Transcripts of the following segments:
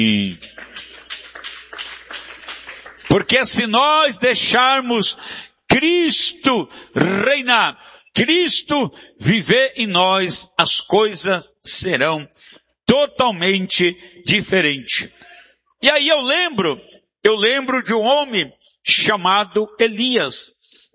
Porque se nós deixarmos Cristo reinar, Cristo viver em nós, as coisas serão totalmente diferentes. E aí eu lembro de um homem chamado Elias.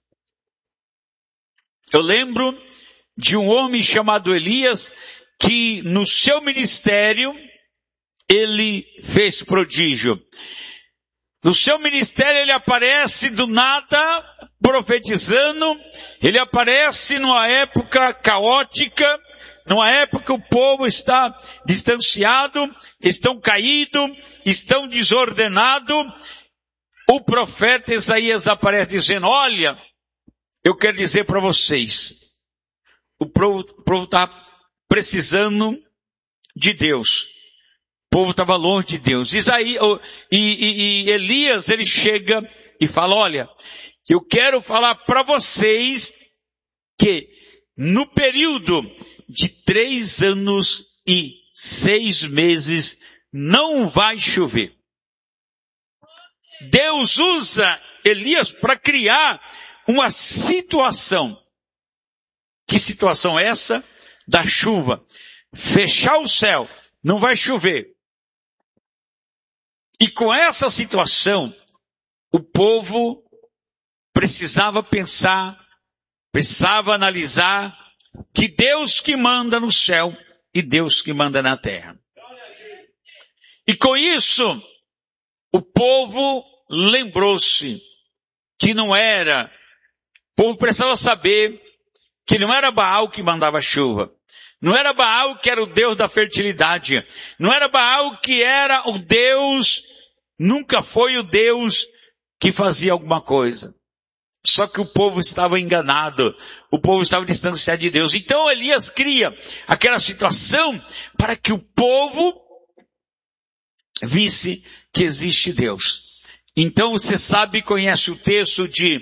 Eu lembro de um homem chamado Elias que no seu ministério ele fez prodígio. No seu ministério ele aparece do nada profetizando, ele aparece numa época caótica, numa época o povo está distanciado, estão caídos, estão desordenados. O profeta Isaías aparece dizendo, olha, eu quero dizer para vocês, o povo está precisando de Deus. O povo estava longe de Deus. E Elias, ele chega e fala, olha, eu quero falar para vocês que no período de 3 anos e 6 meses não vai chover. Deus usa Elias para criar uma situação. Que situação é essa? Da chuva. Fechar o céu, não vai chover. E com essa situação, o povo precisava pensar, precisava analisar que Deus que manda no céu e Deus que manda na terra. E com isso, o povo lembrou-se que o povo precisava saber que não era Baal que mandava chuva. Não era Baal que era o Deus da fertilidade. Não era Baal que era o Deus, nunca foi o Deus que fazia alguma coisa. Só que o povo estava enganado. O povo estava distanciado de Deus. Então Elias cria aquela situação para que o povo visse que existe Deus. Então você sabe, conhece o texto de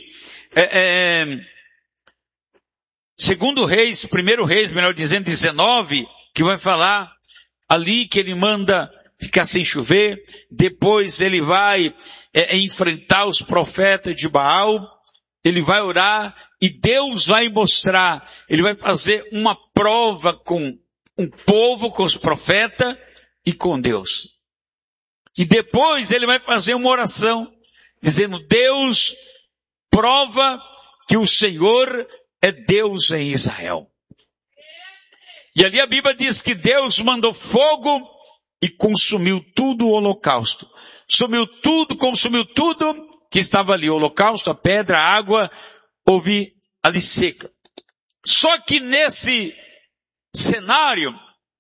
Segundo Reis, Primeiro Reis, melhor dizendo, 19, que vai falar ali que ele manda ficar sem chover, depois ele vai enfrentar os profetas de Baal, ele vai orar e Deus vai mostrar, ele vai fazer uma prova com um povo, com os profetas e com Deus. E depois ele vai fazer uma oração, dizendo, Deus prova que o Senhor é Deus em Israel. E ali a Bíblia diz que Deus mandou fogo e consumiu tudo o holocausto. Consumiu tudo que estava ali. O holocausto, a pedra, a água, houve ali seca. Só que nesse cenário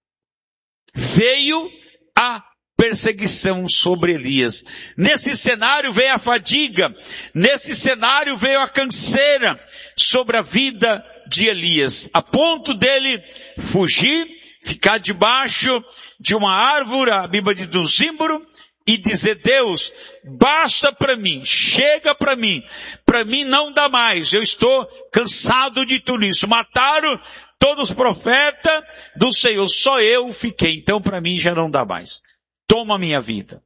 veio a perseguição sobre Elias. Nesse cenário veio a fadiga. Nesse cenário veio a canseira sobre a vida de Elias. A ponto dele fugir, ficar debaixo de uma árvore, a Bíblia diz um símbolo, e dizer, Deus, basta para mim, chega para mim não dá mais, eu estou cansado de tudo isso. Mataram todos os profetas do Senhor, só eu fiquei, então para mim já não dá mais. Toma a minha vida.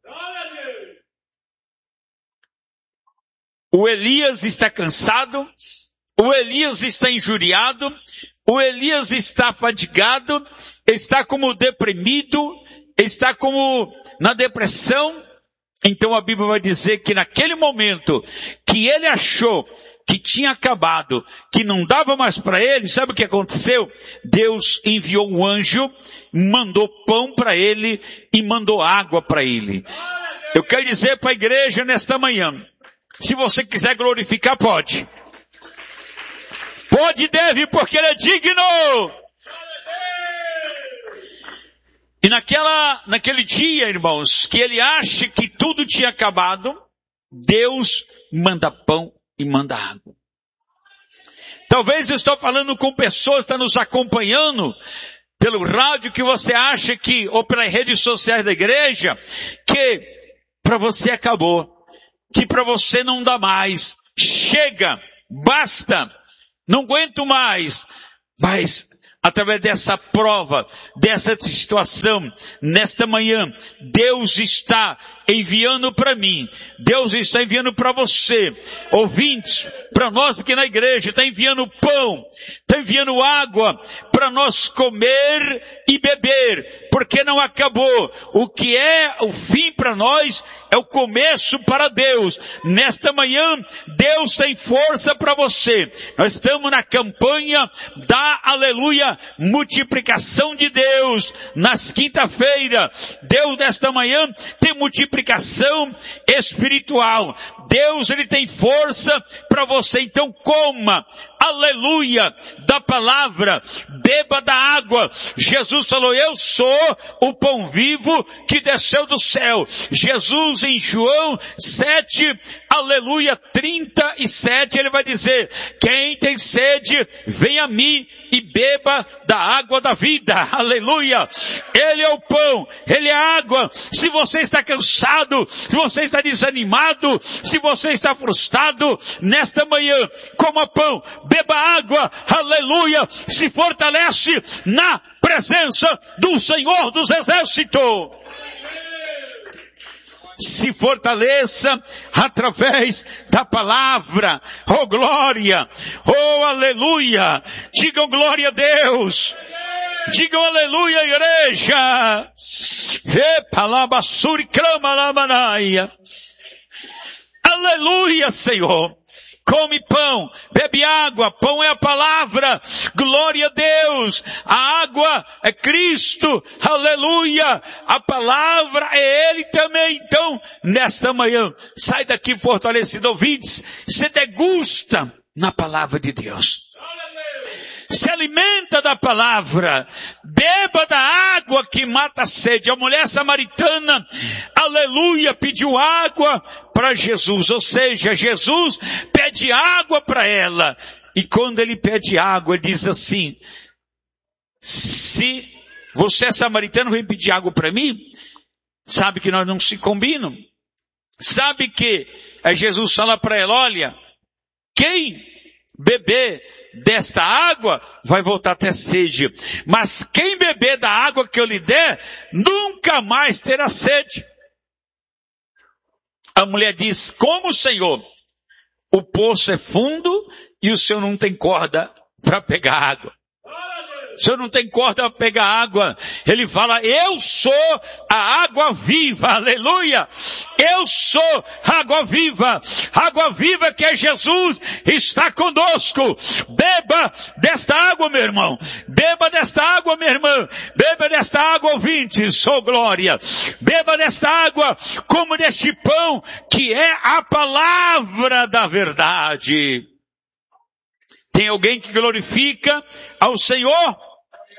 O Elias está cansado, o Elias está injuriado, o Elias está fadigado, está como deprimido, está como na depressão. Então a Bíblia vai dizer que naquele momento que ele achou que tinha acabado, que não dava mais para ele, sabe o que aconteceu? Deus enviou um anjo, mandou pão para ele e mandou água para ele. Eu quero dizer para a igreja nesta manhã, se você quiser glorificar, pode. Pode e deve, porque ele é digno. E naquele dia, irmãos, que ele acha que tudo tinha acabado, Deus manda pão e manda água. Talvez eu estou falando com pessoas que estão nos acompanhando pelo rádio, que você acha que, ou pelas redes sociais da igreja, que para você acabou, que para você não dá mais, chega, basta, não aguento mais. Mas através dessa prova, dessa situação, nesta manhã, Deus está enviando para mim, Deus está enviando para você, ouvintes, para nós aqui na igreja, está enviando pão, está enviando água, para nós comer e beber, porque não acabou. O que é o fim para nós, é o começo para Deus. Nesta manhã, Deus tem força para você. Nós estamos na campanha da aleluia, multiplicação de Deus. Nas quinta-feira, Deus nesta manhã tem multiplicação espiritual. Deus, Ele tem força para você. Então coma, aleluia, da palavra, beba da água. Jesus falou, eu sou o pão vivo que desceu do céu. Jesus em João 7, aleluia, 37, ele vai dizer, quem tem sede, vem a mim e beba da água da vida. Aleluia. Ele é o pão, Ele é a água. Se você está cansado, se você está desanimado, se você está frustrado, nesta manhã, coma pão, beba água, aleluia, se fortalece na presença do Senhor dos Exércitos. Se fortaleça através da palavra. Oh glória, oh aleluia, digam glória a Deus, digam aleluia igreja. Aleluia Senhor. Come pão, bebe água, pão é a palavra, glória a Deus, a água é Cristo, aleluia, a palavra é Ele também. Então, nesta manhã, sai daqui fortalecido, ouvintes, se degusta na palavra de Deus. Se alimenta da palavra, beba da água que mata a sede. A mulher samaritana, aleluia, pediu água para Jesus, ou seja, Jesus pede água para ela. E quando ele pede água, ele diz assim, se você é samaritano, vem pedir água para mim, sabe que nós não se combinam. Sabe que Jesus fala para ela, olha, quem beber desta água vai voltar a ter sede, mas quem beber da água que eu lhe der, nunca mais terá sede. A mulher diz, como Senhor? O poço é fundo e o Senhor não tem corda para pegar água. O Senhor não tem corda para pegar água. Ele fala, eu sou a água viva, aleluia. Eu sou água viva que é Jesus, está conosco. Beba desta água, meu irmão. Beba desta água, minha irmã. Beba desta água, ouvintes, oh glória. Beba desta água como deste pão, que é a palavra da verdade. Tem alguém que glorifica ao Senhor?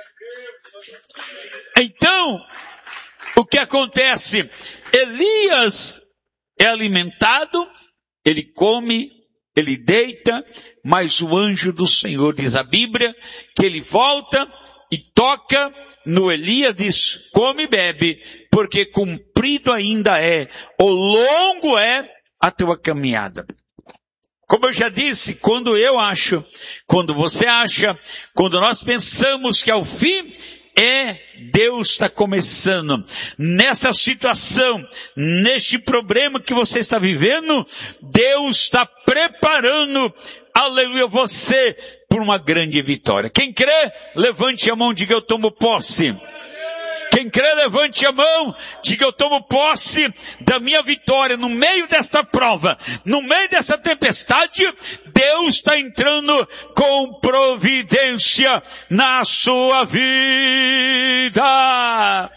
Então, o que acontece? Elias é alimentado, ele come, ele deita, mas o anjo do Senhor, diz a Bíblia, que ele volta e toca no Elias, diz, come e bebe, porque cumprido ainda é, ou longo é a tua caminhada. Como eu já disse, quando eu acho, quando você acha, quando nós pensamos que é o fim, Deus está começando. Nessa situação, neste problema que você está vivendo, Deus está preparando, aleluia, você por uma grande vitória. Quem crê, levante a mão e diga, eu tomo posse. Quem crê, levante a mão, diga, eu tomo posse da minha vitória no meio desta prova, no meio dessa tempestade. Deus está entrando com providência na sua vida.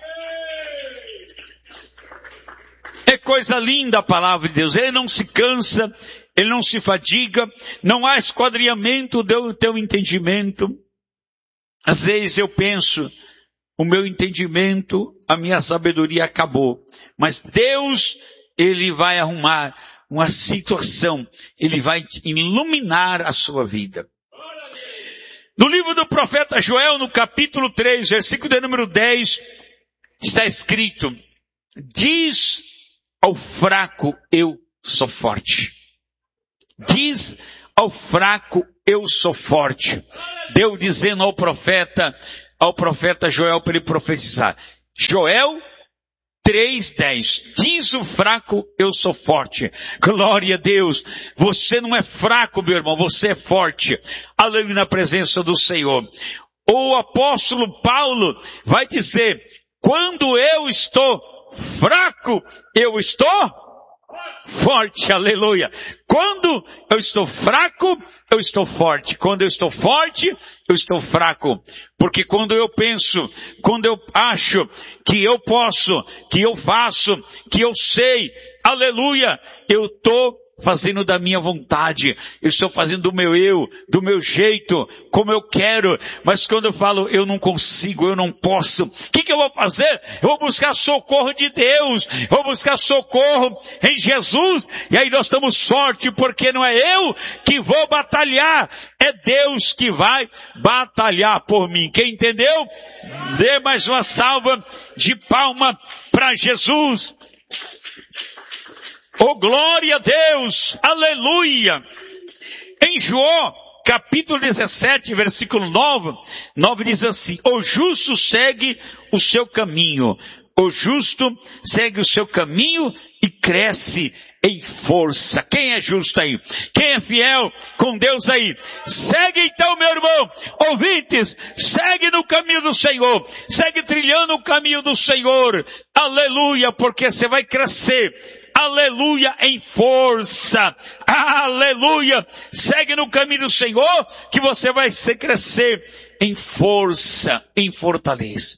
É coisa linda a palavra de Deus, Ele não se cansa, Ele não se fadiga, não há esquadrinhamento do teu entendimento. Às vezes eu penso, o meu entendimento, a minha sabedoria acabou. Mas Deus, Ele vai arrumar uma situação. Ele vai iluminar a sua vida. No livro do profeta Joel, no capítulo 3, versículo de número 10, está escrito, diz ao fraco, eu sou forte. Diz ao fraco, eu sou forte. Deus dizendo ao profeta Joel para ele profetizar. Joel 3:10. Diz o fraco, eu sou forte. Glória a Deus. Você não é fraco, meu irmão, você é forte. Aleluia, na presença do Senhor. O apóstolo Paulo vai dizer, quando eu estou fraco, eu estou forte, aleluia. Quando eu estou fraco, eu estou forte. Quando eu estou forte, eu estou fraco. Porque quando eu penso, quando eu acho que eu posso, que eu faço, que eu sei, aleluia, eu estou fazendo da minha vontade, eu estou fazendo do meu jeito, como eu quero, mas quando eu falo, eu não consigo, eu não posso, o que eu vou fazer? Eu vou buscar socorro de Deus, eu vou buscar socorro em Jesus, e aí nós estamos fortes, porque não é eu que vou batalhar, é Deus que vai batalhar por mim. Quem entendeu? Dê mais uma salva de palma para Jesus. Oh, glória a Deus! Aleluia! Em João, capítulo 17, versículo 9 diz assim, o justo segue o seu caminho. O justo segue o seu caminho e cresce em força. Quem é justo aí? Quem é fiel com Deus aí? Segue então, meu irmão, ouvintes, segue no caminho do Senhor, segue trilhando o caminho do Senhor, aleluia, porque você vai crescer, aleluia, em força, aleluia, segue no caminho do Senhor, que você vai crescer em força, em fortaleza.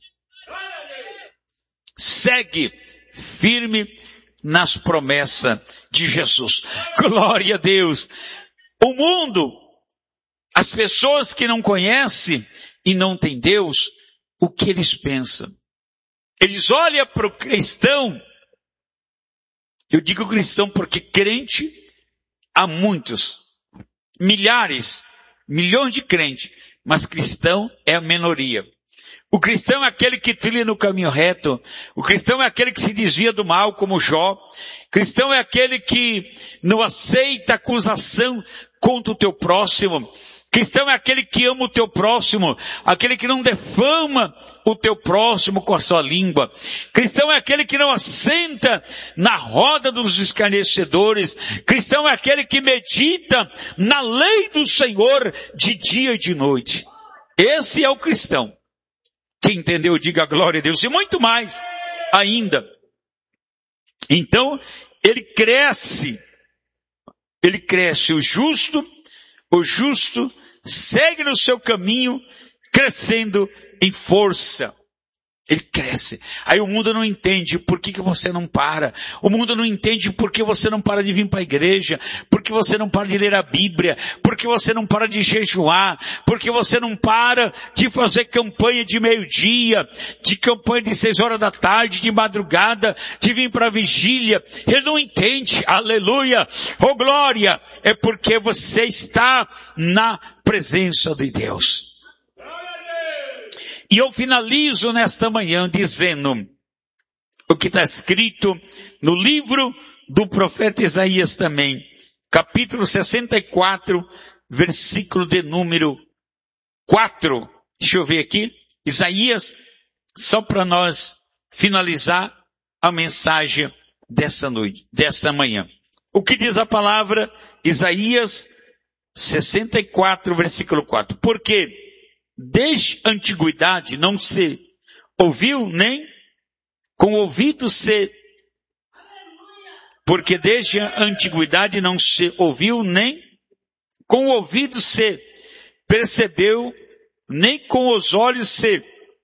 Segue firme nas promessas de Jesus. Glória a Deus. O mundo, as pessoas que não conhecem e não têm Deus, o que eles pensam? Eles olham para o cristão, eu digo cristão porque crente há muitos, milhares, milhões de crentes, mas cristão é a minoria. O cristão é aquele que trilha no caminho reto. O cristão é aquele que se desvia do mal, como Jó. O cristão é aquele que não aceita acusação contra o teu próximo. O cristão é aquele que ama o teu próximo, aquele que não defama o teu próximo com a sua língua. O cristão é aquele que não assenta na roda dos escarnecedores. O cristão é aquele que medita na lei do Senhor de dia e de noite. Esse é o cristão. Quem entendeu, diga glória a Deus. E muito mais ainda. Então, ele cresce. O justo segue no seu caminho, crescendo em força. Ele cresce. Aí o mundo não entende por que você não para. O mundo não entende por que você não para de vir para a igreja. Por que você não para de ler a Bíblia. Por que você não para de jejuar. Por que você não para de fazer campanha de meio-dia. De campanha de 6 horas da tarde, de madrugada. De vir para a vigília. Ele não entende. Aleluia. Oh glória. É porque você está na presença de Deus. E eu finalizo nesta manhã dizendo o que está escrito no livro do profeta Isaías também, capítulo 64, versículo de número 4. Deixa eu ver aqui, Isaías, só para nós finalizar a mensagem desta manhã. O que diz a palavra? Isaías 64, versículo 4. Porque desde a antiguidade não se ouviu nem com ouvido se, porque desde a antiguidade não se ouviu nem com o ouvido se percebeu, nem com os olhos se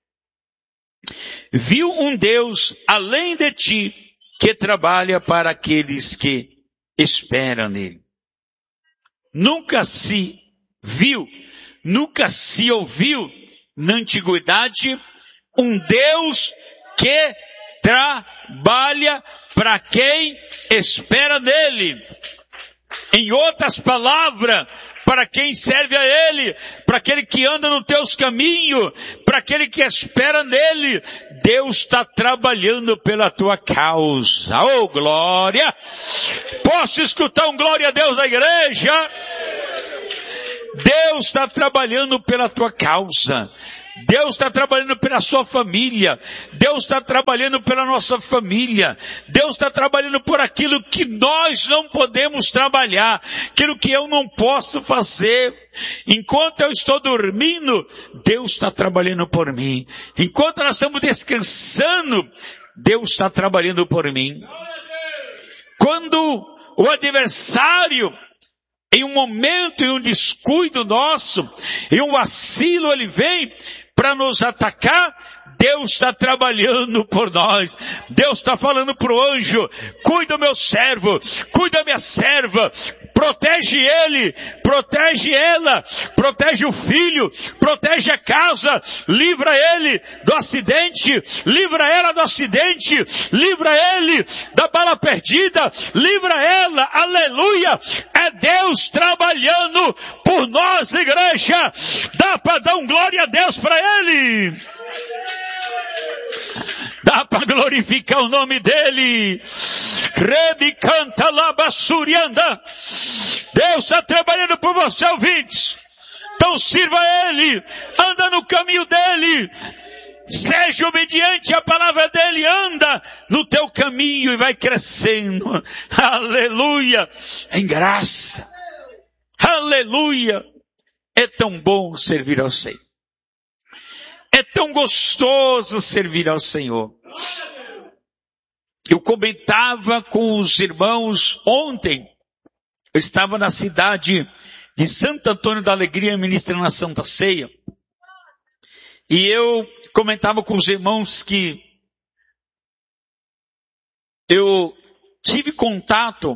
viu um Deus além de ti que trabalha para aqueles que esperam nele. Nunca se viu, nunca se ouviu na antiguidade um Deus que trabalha para quem espera nele. Em outras palavras, para quem serve a Ele, para aquele que anda nos teus caminhos, para aquele que espera nele, Deus está trabalhando pela tua causa. Oh, glória! Posso escutar um glória a Deus da igreja? Deus está trabalhando pela tua causa. Deus está trabalhando pela sua família. Deus está trabalhando pela nossa família. Deus está trabalhando por aquilo que nós não podemos trabalhar. Aquilo que eu não posso fazer. Enquanto eu estou dormindo, Deus está trabalhando por mim. Enquanto nós estamos descansando, Deus está trabalhando por mim. Quando o adversário, em um momento, em um descuido nosso, em um vacilo, ele vem para nos atacar, Deus está trabalhando por nós. Deus está falando para o anjo, cuida meu servo, cuida minha serva, protege ele, protege ela, protege o filho, protege a casa, livra ele do acidente, livra ela do acidente, livra ele da bala perdida, livra ela, aleluia. É Deus trabalhando por nós, igreja. Dá para dar um glória a Deus para ele. Dá para glorificar o nome dele. Rebe canta lá basurianda. Deus está trabalhando por você, ouvintes. Então sirva a ele, anda no caminho dele, seja obediente à palavra dele, anda no teu caminho e vai crescendo. Aleluia, em graça. Aleluia. É tão bom servir ao Senhor. É tão gostoso servir ao Senhor. Eu comentava com os irmãos ontem. Eu estava na cidade de Santo Antônio da Alegria ministrando a Santa Ceia. E eu comentava com os irmãos que eu tive contato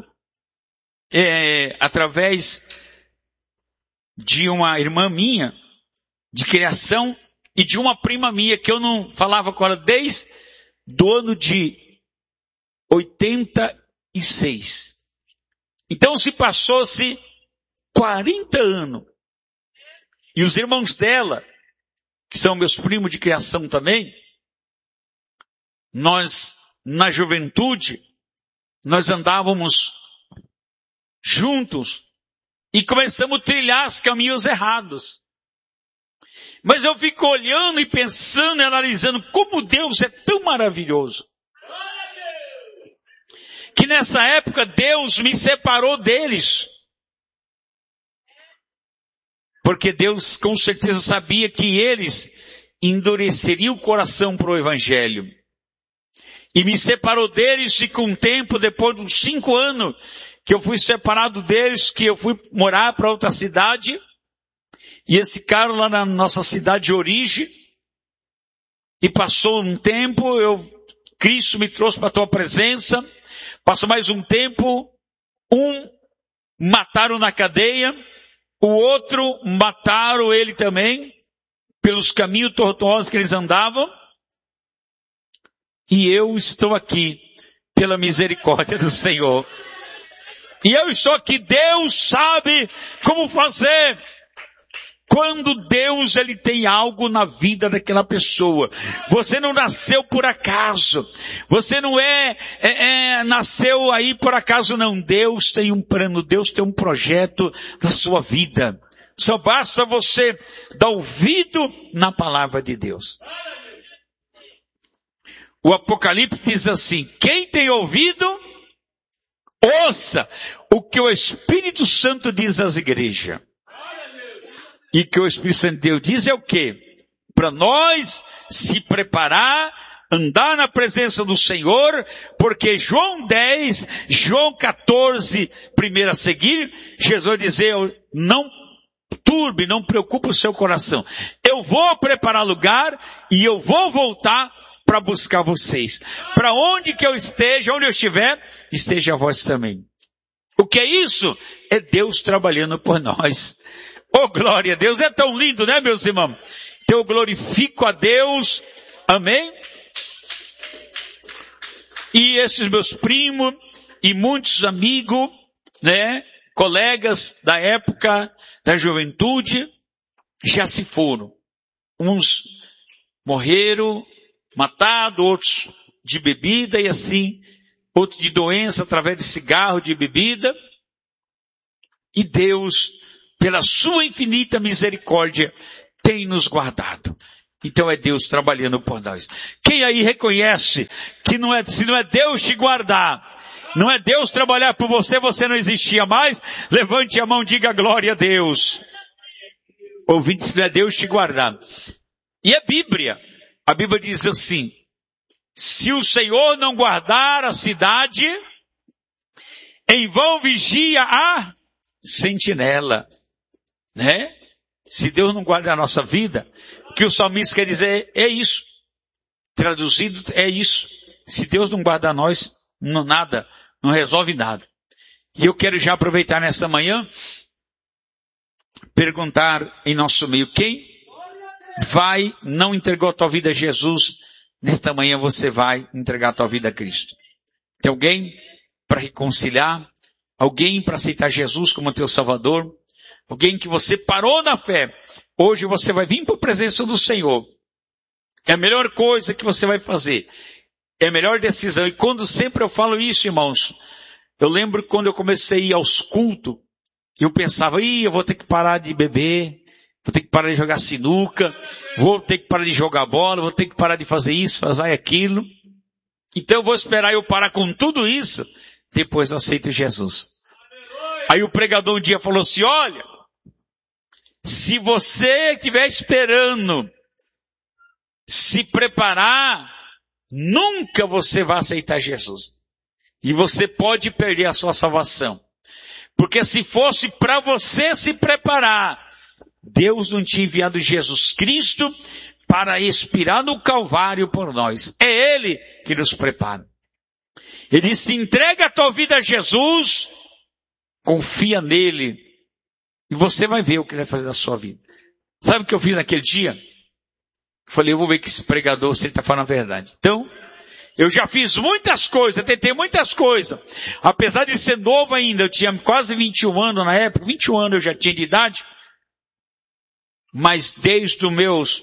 através de uma irmã minha de criação e de uma prima minha que eu não falava com ela desde o ano de 86. Então se passou-se 40 anos. E os irmãos dela, que são meus primos de criação também, nós, na juventude, nós andávamos juntos e começamos a trilhar os caminhos errados. Mas eu fico olhando e pensando e analisando como Deus é tão maravilhoso. Que nessa época Deus me separou deles. Porque Deus com certeza sabia que eles endureceriam o coração para o Evangelho. E me separou deles e com o tempo, depois de uns 5 anos, que eu fui separado deles, que eu fui morar para outra cidade. E esse cara lá na nossa cidade de origem, e passou um tempo, Cristo me trouxe para a tua presença, passou mais um tempo, mataram na cadeia, o outro mataram ele também, pelos caminhos tortuosos que eles andavam, e eu estou aqui, pela misericórdia do Senhor. E eu estou aqui, Deus sabe como fazer. Quando Deus, ele tem algo na vida daquela pessoa. Você não nasceu por acaso. Você não nasceu aí por acaso, não. Deus tem um plano, Deus tem um projeto na sua vida. Só basta você dar ouvido na palavra de Deus. O Apocalipse diz assim, quem tem ouvido, ouça o que o Espírito Santo diz às igrejas. E que o Espírito Santo de Deus diz é o quê? Para nós se preparar, andar na presença do Senhor, porque João 10, João 14, primeiro a seguir, Jesus vai dizer, não turbe, não preocupe o seu coração. Eu vou preparar lugar e eu vou voltar para buscar vocês. Para onde que eu esteja, onde eu estiver, esteja a vós também. O que é isso? É Deus trabalhando por nós. Oh, glória a Deus, é tão lindo, né, meus irmãos? Então eu glorifico a Deus, amém? E esses meus primos e muitos amigos, né, colegas da época da juventude, já se foram. Uns morreram, matados, outros de bebida e assim, outros de doença através de cigarro, de bebida. E Deus pela sua infinita misericórdia, tem nos guardado. Então é Deus trabalhando por nós. Quem aí reconhece que se não é Deus te guardar, não é Deus trabalhar por você, você não existia mais? Levante a mão e diga glória a Deus. Ouvinte, se não é Deus te guardar. E a Bíblia diz assim, se o Senhor não guardar a cidade, em vão vigia a sentinela, né? Se Deus não guarda a nossa vida, o que o salmista quer dizer é isso. Traduzido é isso. Se Deus não guarda nós, nada, não resolve nada. E eu quero já aproveitar nessa manhã, perguntar em nosso meio, quem não entregou a tua vida a Jesus, nesta manhã você vai entregar a tua vida a Cristo. Tem alguém para reconciliar? Alguém para aceitar Jesus como teu Salvador? Alguém que você parou na fé? Hoje você vai vir para a presença do Senhor. É a melhor coisa que você vai fazer. É a melhor decisão. E quando sempre eu falo isso, irmãos, eu lembro quando eu comecei a ir aos cultos, eu pensava, eu vou ter que parar de beber, vou ter que parar de jogar sinuca, vou ter que parar de jogar bola, vou ter que parar de fazer isso, fazer aquilo. Então eu vou esperar eu parar com tudo isso, depois eu aceito Jesus. Aí o pregador um dia falou assim, olha, se você estiver esperando se preparar, nunca você vai aceitar Jesus. E você pode perder a sua salvação. Porque se fosse para você se preparar, Deus não tinha enviado Jesus Cristo para expirar no Calvário por nós. É Ele que nos prepara. Ele disse, entrega a tua vida a Jesus, confia nele, e você vai ver o que ele vai fazer na sua vida. Sabe o que eu fiz naquele dia? Falei, eu vou ver que esse pregador, se ele está falando a verdade. Então, eu já fiz muitas coisas, tentei muitas coisas. Apesar de ser novo ainda, eu tinha quase 21 anos na época, 21 anos eu já tinha de idade. Mas desde os meus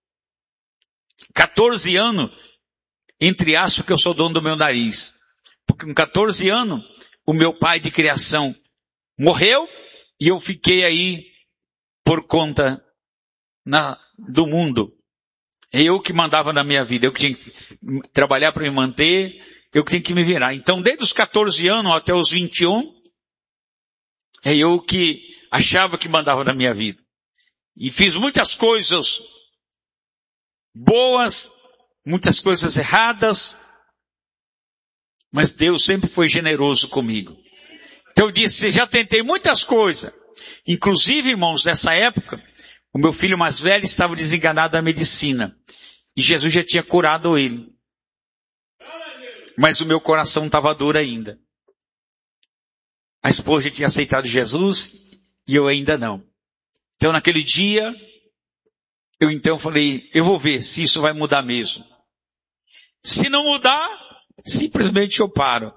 14 anos, entre aspas, que eu sou dono do meu nariz. Porque com 14 anos, o meu pai de criação morreu e eu fiquei aí por conta do mundo. Eu que mandava na minha vida, eu que tinha que trabalhar para me manter, eu que tinha que me virar. Então, desde os 14 anos até os 21, é eu que achava que mandava na minha vida. E fiz muitas coisas boas, muitas coisas erradas, mas Deus sempre foi generoso comigo. Então eu disse, já tentei muitas coisas. Inclusive, irmãos, nessa época, o meu filho mais velho estava desenganado da medicina. E Jesus já tinha curado ele. Mas o meu coração estava duro ainda. A esposa tinha aceitado Jesus e eu ainda não. Então naquele dia, eu então falei, eu vou ver se isso vai mudar mesmo. Se não mudar, simplesmente eu paro.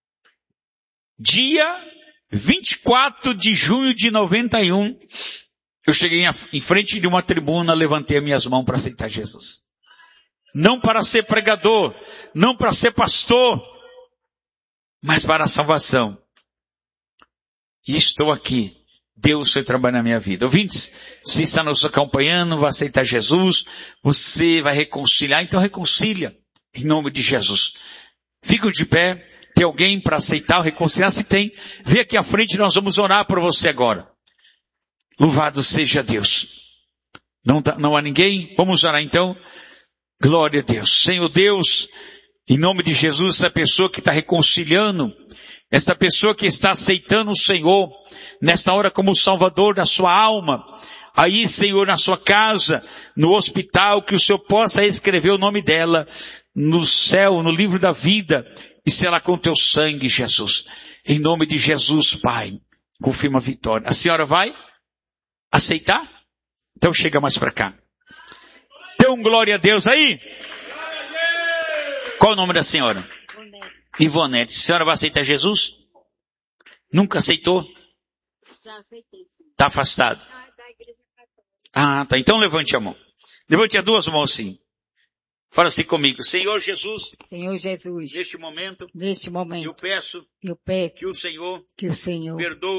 Dia 24 de junho de 91, eu cheguei em frente de uma tribuna, levantei as minhas mãos para aceitar Jesus. Não para ser pregador, não para ser pastor, mas para a salvação. E estou aqui. Deus foi trabalhar na minha vida. Ouvintes, se está nos acompanhando, vai aceitar Jesus, você vai reconciliar, então reconcilia, em nome de Jesus. Fica de pé, tem alguém para aceitar ou reconciliar? Se tem, vem aqui à frente, nós vamos orar por você agora. Louvado seja Deus. Não há ninguém? Vamos orar então. Glória a Deus. Senhor Deus, em nome de Jesus, essa pessoa que está reconciliando, esta pessoa que está aceitando o Senhor, nesta hora como Salvador da sua alma, aí, Senhor, na sua casa, no hospital, que o Senhor possa escrever o nome dela no céu, no livro da vida, e selar com teu sangue, Jesus. Em nome de Jesus, Pai, confirma a vitória. A senhora vai aceitar? Então chega mais para cá. Então, glória a Deus aí. Qual o nome da senhora? Ivonete. A senhora vai aceitar Jesus? Nunca aceitou? Já aceitei. Está afastado? Da igreja católica. Ah, tá. Então levante a mão. Levante as duas mãos assim. Fala assim comigo. Senhor Jesus. Senhor Jesus. Neste momento. Neste momento. Eu peço. Eu peço. Que o Senhor. Que o Senhor. Perdoa.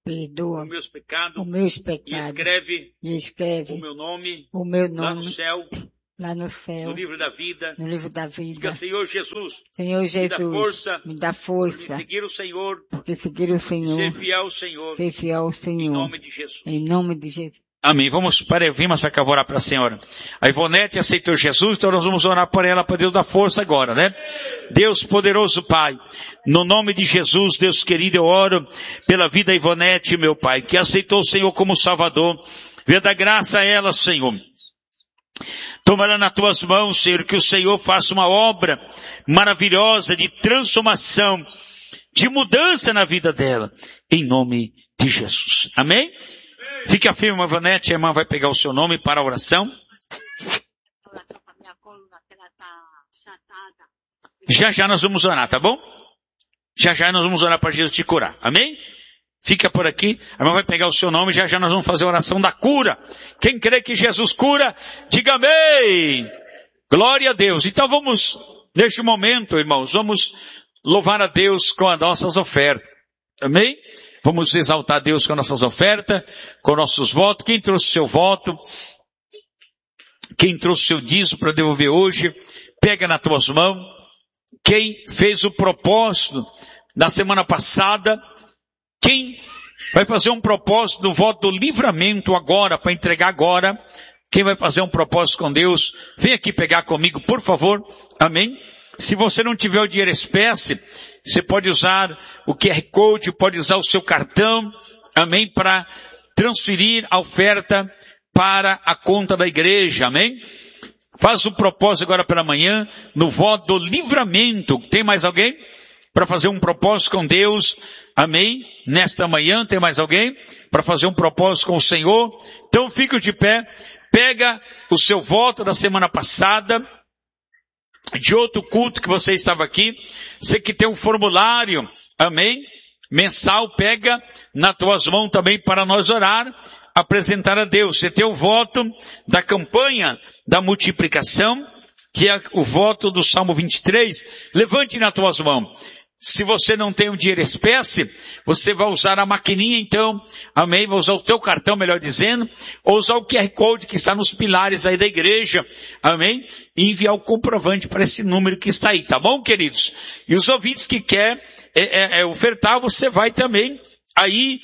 perdoa os meus pecados os meus e pecados escreve e escreve o meu nome o meu lá no nome céu, lá no no céu, livro da vida. no livro da Diga, vida. Senhor Jesus, Senhor me dá Jesus, força me dá por me força, seguir o Senhor, porque seguir o e Senhor, ser fiel ao Senhor, ser fiel ao em Senhor, nome de Jesus. em nome de Jesus. Amém. Vamos para vimos para cá orar para a senhora. A Ivonete aceitou Jesus, então nós vamos orar por ela, para Deus dar força agora, né? Deus poderoso Pai, no nome de Jesus, Deus querido, eu oro pela vida da Ivonete, meu Pai, que aceitou o Senhor como Salvador. Venha dar graça a ela, Senhor. Toma ela nas tuas mãos, Senhor, que o Senhor faça uma obra maravilhosa de transformação, de mudança na vida dela, em nome de Jesus. Amém? Fica firme, irmã Ivonete, a irmã vai pegar o seu nome para a oração. Já nós vamos orar, tá bom? Já nós vamos orar para Jesus te curar. Amém? Fica por aqui, a irmã vai pegar o seu nome, já nós vamos fazer a oração da cura. Quem crê que Jesus cura, diga amém. Glória a Deus. Então vamos, neste momento, irmãos, vamos louvar a Deus com as nossas ofertas. Amém? Vamos exaltar a Deus com nossas ofertas, com nossos votos. Quem trouxe o seu voto? Quem trouxe o seu dízimo para devolver hoje? Pega nas tuas mãos. Quem fez o propósito da semana passada? Quem vai fazer um propósito do voto do livramento agora, para entregar agora? Quem vai fazer um propósito com Deus? Vem aqui pegar comigo, por favor. Amém? Se você não tiver o dinheiro espécie, você pode usar o QR Code, pode usar o seu cartão, amém, para transferir a oferta para a conta da igreja, amém? Faz o propósito agora pela manhã, no voto do livramento. Tem mais alguém? Para fazer um propósito com Deus, amém? Nesta manhã, tem mais alguém? Para fazer um propósito com o Senhor? Então fique de pé, pega o seu voto da semana passada, de outro culto que você estava aqui, você que tem um formulário, amém, mensal, pega nas tuas mãos também para nós orar, apresentar a Deus. Você tem o voto da campanha da multiplicação, que é o voto do Salmo 23, levante nas tuas mãos. Se você não tem o dinheiro espécie, você vai usar a maquininha então, amém, vai usar o teu cartão, melhor dizendo, ou usar o QR Code que está nos pilares aí da igreja, amém, e enviar o comprovante para esse número que está aí, tá bom, queridos? E os ouvintes que quer ofertar, você vai também aí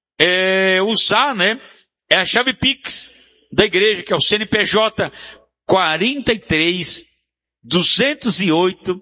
usar, né, a chave Pix da igreja, que é o CNPJ 43 208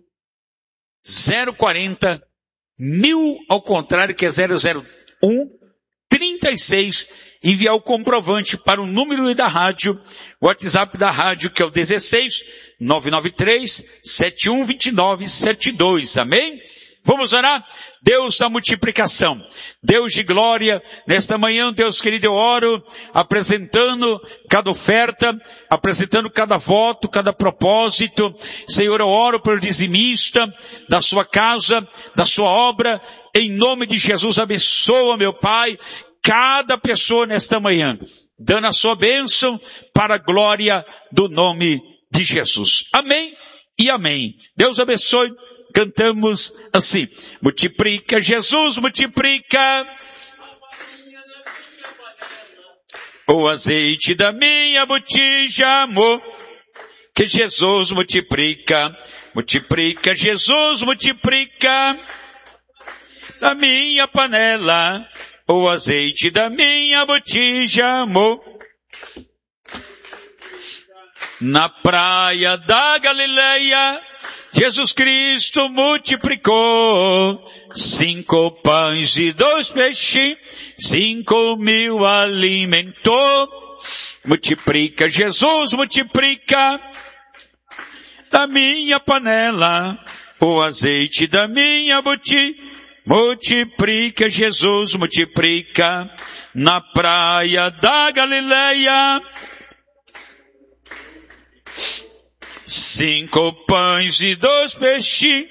040 1000, ao contrário, que é 001 36, enviar o comprovante para o número da rádio, o WhatsApp da rádio, que é o 16 993 7129 72, amém? Vamos orar? Deus da multiplicação, Deus de glória, nesta manhã, Deus querido, eu oro, apresentando cada oferta, apresentando cada voto, cada propósito. Senhor, eu oro pelo dizimista da sua casa, da sua obra, em nome de Jesus, abençoa, meu Pai, cada pessoa nesta manhã, dando a sua bênção para a glória do nome de Jesus. Amém e amém. Deus abençoe. Cantamos assim: multiplica, Jesus, multiplica o azeite da minha botija, amor, que Jesus multiplica, multiplica, Jesus multiplica da minha panela o azeite da minha botija, amor. Na praia da Galileia, Jesus Cristo multiplicou 5 pães e 2 peixes, 5.000 alimentou. Multiplica, Jesus multiplica da minha panela o azeite da minha botija. Multiplica, Jesus multiplica na praia da Galileia 5 pães e 2 peixes,